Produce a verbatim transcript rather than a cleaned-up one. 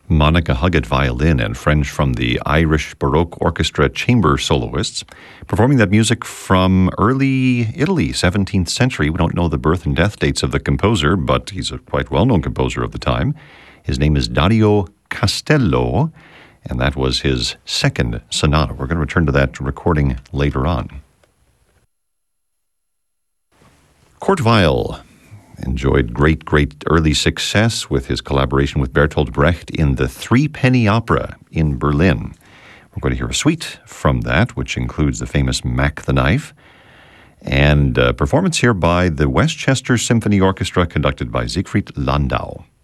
Monica Huggett violin and French from the Irish Baroque Orchestra chamber soloists, performing that music from early Italy, seventeenth century. We don't know the birth and death dates of the composer, but he's a quite well-known composer of the time. His name is Dario Castello, and that was his second sonata. We're going to return to that recording later on. Kurt Weill enjoyed great, great early success with his collaboration with Bertolt Brecht in the Three Penny Opera in Berlin. We're going to hear a suite from that, which includes the famous Mac the Knife, and a performance here by the Westchester Symphony Orchestra conducted by Siegfried Landau.